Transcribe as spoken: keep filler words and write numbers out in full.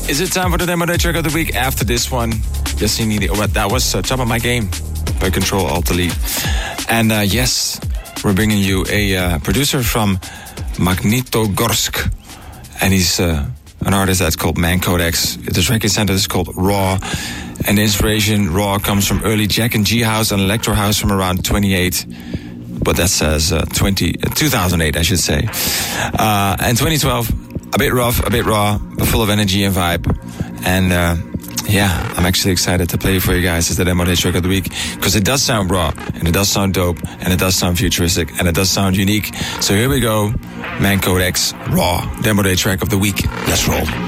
Is it time for the Demo Day track of the week? After this one, yes, you need it. Well, that was uh, Top of My Game by Control Alt Delete. And uh, yes, we're bringing you a uh, producer from Magnitogorsk, and he's uh, an artist that's called Man Codex. The track he sent us is called Raw, and the inspiration Raw comes from early Jack and G House and Electro House from around twenty-eight. But that says uh, twenty, uh, two thousand eight, I should say. Uh, and twenty twelve, a bit rough, a bit raw, but full of energy and vibe. And uh, yeah, I'm actually excited to play for you guys as the Demo Day track of the week, because it does sound raw, and it does sound dope, and it does sound futuristic, and it does sound unique. So here we go, Man Codex, Raw, Demo Day track of the week. Let's roll.